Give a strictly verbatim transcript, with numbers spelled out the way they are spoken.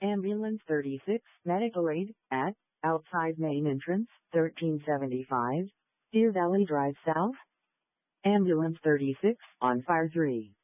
Ambulance thirty-six, medical aid, at, outside main entrance, thirteen seventy-five, Deer Valley Drive South. Ambulance thirty-six, on fire three.